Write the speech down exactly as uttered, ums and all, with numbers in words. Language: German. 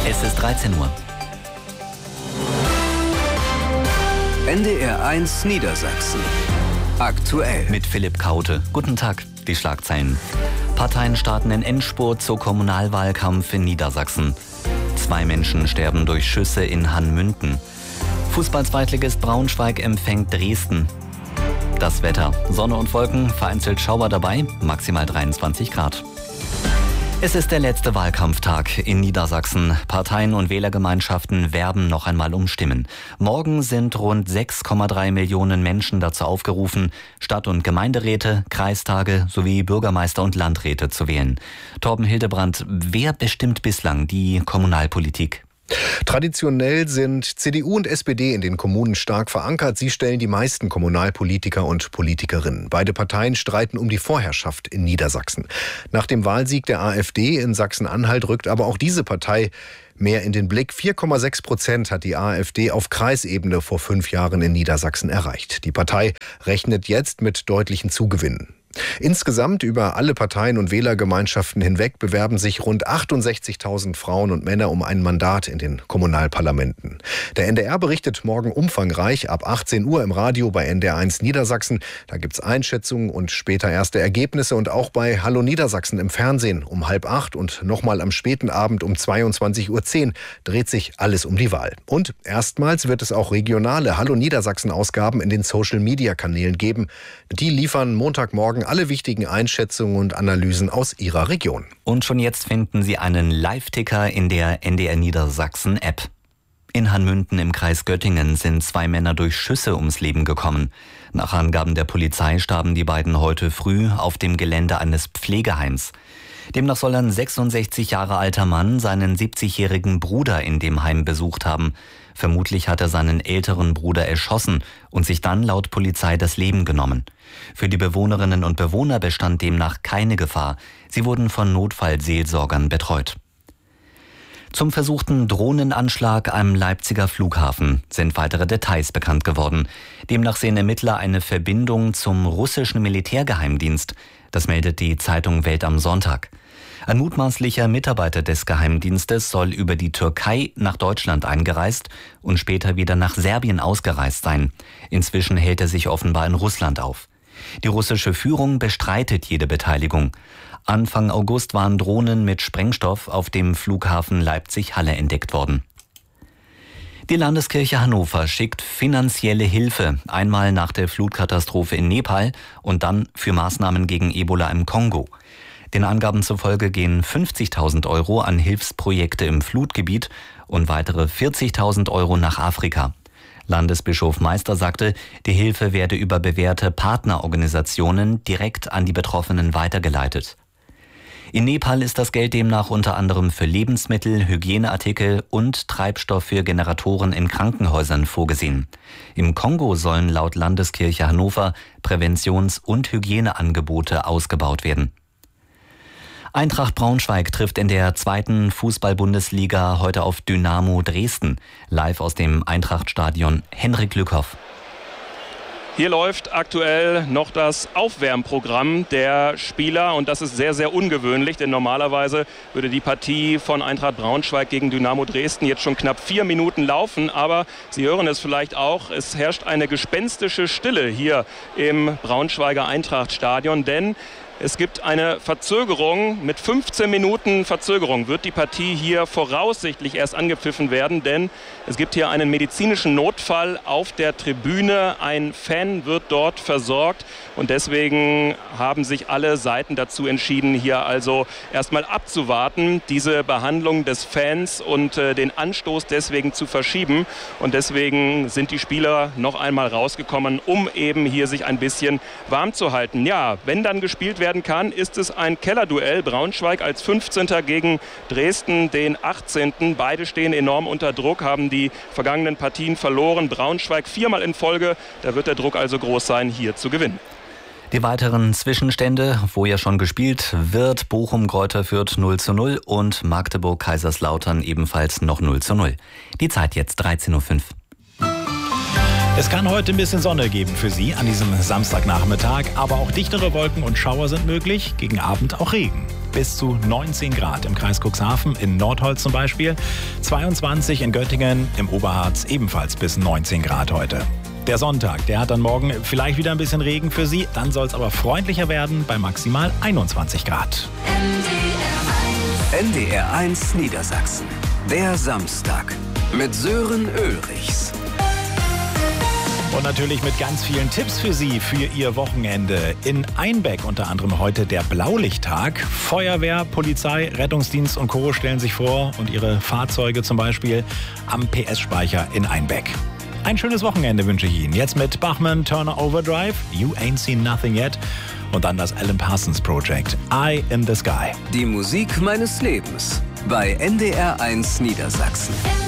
Es ist dreizehn Uhr. N D R eins Niedersachsen. Aktuell. Mit Philipp Kaute. Guten Tag. Die Schlagzeilen. Parteien starten in Endspurt zur Kommunalwahlkampf in Niedersachsen. Zwei Menschen sterben durch Schüsse in Hanmünden. Fußball-Zweitligist Braunschweig empfängt Dresden. Das Wetter. Sonne und Wolken, vereinzelt Schauer dabei, maximal dreiundzwanzig Grad. Es ist der letzte Wahlkampftag in Niedersachsen. Parteien und Wählergemeinschaften werben noch einmal um Stimmen. Morgen sind rund sechs Komma drei Millionen Menschen dazu aufgerufen, Stadt- und Gemeinderäte, Kreistage sowie Bürgermeister und Landräte zu wählen. Torben Hildebrandt, wer bestimmt bislang die Kommunalpolitik? Traditionell sind C D U und S P D in den Kommunen stark verankert. Sie stellen die meisten Kommunalpolitiker und Politikerinnen. Beide Parteien streiten um die Vorherrschaft in Niedersachsen. Nach dem Wahlsieg der AfD in Sachsen-Anhalt rückt aber auch diese Partei mehr in den Blick. vier Komma sechs Prozent hat die AfD auf Kreisebene vor fünf Jahren in Niedersachsen erreicht. Die Partei rechnet jetzt mit deutlichen Zugewinnen. Insgesamt über alle Parteien und Wählergemeinschaften hinweg bewerben sich rund achtundsechzigtausend Frauen und Männer um ein Mandat in den Kommunalparlamenten. Der N D R berichtet morgen umfangreich ab achtzehn Uhr im Radio bei N D R eins Niedersachsen. Da gibt's Einschätzungen und später erste Ergebnisse und auch bei Hallo Niedersachsen im Fernsehen um halb acht und nochmal am späten Abend um zweiundzwanzig Uhr zehn dreht sich alles um die Wahl. Und erstmals wird es auch regionale Hallo Niedersachsen Ausgaben in den Social-Media-Kanälen geben. Die liefern Montagmorgen alle wichtigen Einschätzungen und Analysen aus Ihrer Region. Und schon jetzt finden Sie einen Live-Ticker in der N D R Niedersachsen-App. In Hanmünden im Kreis Göttingen sind zwei Männer durch Schüsse ums Leben gekommen. Nach Angaben der Polizei starben die beiden heute früh auf dem Gelände eines Pflegeheims. Demnach soll ein sechsundsechzig Jahre alter Mann seinen siebzigjährigen Bruder in dem Heim besucht haben. Vermutlich hat er seinen älteren Bruder erschossen und sich dann laut Polizei das Leben genommen. Für die Bewohnerinnen und Bewohner bestand demnach keine Gefahr. Sie wurden von Notfallseelsorgern betreut. Zum versuchten Drohnenanschlag am Leipziger Flughafen sind weitere Details bekannt geworden. Demnach sehen Ermittler eine Verbindung zum russischen Militärgeheimdienst. Das meldet die Zeitung Welt am Sonntag. Ein mutmaßlicher Mitarbeiter des Geheimdienstes soll über die Türkei nach Deutschland eingereist und später wieder nach Serbien ausgereist sein. Inzwischen hält er sich offenbar in Russland auf. Die russische Führung bestreitet jede Beteiligung. Anfang August waren Drohnen mit Sprengstoff auf dem Flughafen Leipzig-Halle entdeckt worden. Die Landeskirche Hannover schickt finanzielle Hilfe, einmal nach der Flutkatastrophe in Nepal und dann für Maßnahmen gegen Ebola im Kongo. Den Angaben zufolge gehen fünfzigtausend Euro an Hilfsprojekte im Flutgebiet und weitere vierzigtausend Euro nach Afrika. Landesbischof Meister sagte, die Hilfe werde über bewährte Partnerorganisationen direkt an die Betroffenen weitergeleitet. In Nepal ist das Geld demnach unter anderem für Lebensmittel, Hygieneartikel und Treibstoff für Generatoren in Krankenhäusern vorgesehen. Im Kongo sollen laut Landeskirche Hannover Präventions- und Hygieneangebote ausgebaut werden. Eintracht Braunschweig trifft in der zweiten Fußball-Bundesliga heute auf Dynamo Dresden. Live aus dem Eintracht-Stadion Henrik Lückhoff. Hier läuft aktuell noch das Aufwärmprogramm der Spieler und das ist sehr, sehr ungewöhnlich, denn normalerweise würde die Partie von Eintracht Braunschweig gegen Dynamo Dresden jetzt schon knapp vier Minuten laufen, aber Sie hören es vielleicht auch, es herrscht eine gespenstische Stille hier im Braunschweiger Eintracht-Stadion, denn es gibt eine Verzögerung. Mit fünfzehn Minuten Verzögerung wird die Partie hier voraussichtlich erst angepfiffen werden, denn es gibt hier einen medizinischen Notfall auf der Tribüne. Ein Fan wird dort versorgt und deswegen haben sich alle Seiten dazu entschieden, hier also erstmal abzuwarten, diese Behandlung des Fans und äh, den Anstoß deswegen zu verschieben. Und deswegen sind die Spieler noch einmal rausgekommen, um eben hier sich ein bisschen warm zu halten. Ja, wenn dann gespielt wird, werden kann, ist es ein Kellerduell. Braunschweig als fünfzehnter gegen Dresden, den achtzehnten Beide stehen enorm unter Druck, haben die vergangenen Partien verloren. Braunschweig viermal in Folge. Da wird der Druck also groß sein, hier zu gewinnen. Die weiteren Zwischenstände, wo ja schon gespielt wird, Bochum-Greuther Fürth null zu null und Magdeburg-Kaiserslautern ebenfalls noch null zu null. Die Zeit jetzt dreizehn Uhr fünf. Es kann heute ein bisschen Sonne geben für Sie an diesem Samstagnachmittag, aber auch dichtere Wolken und Schauer sind möglich, gegen Abend auch Regen. bis zu neunzehn Grad. Im Kreis Cuxhaven, in Nordholz zum Beispiel, zweiundzwanzig in Göttingen, im Oberharz ebenfalls bis neunzehn Grad heute. Der Sonntag, der hat dann morgen vielleicht wieder ein bisschen Regen für Sie. Dann soll es aber freundlicher werden bei maximal einundzwanzig Grad. N D R eins Niedersachsen. Der Samstag mit Sören Ulrichs. Und natürlich mit ganz vielen Tipps für Sie für Ihr Wochenende. In Einbeck unter anderem heute der Blaulichttag. Feuerwehr, Polizei, Rettungsdienst und Co. stellen sich vor und ihre Fahrzeuge zum Beispiel am P S-Speicher in Einbeck. Ein schönes Wochenende wünsche ich Ihnen. Jetzt mit Bachmann Turner Overdrive, You Ain't Seen Nothing Yet. Und dann das Alan Parsons Project, Eye in the Sky. Die Musik meines Lebens bei N D R eins Niedersachsen.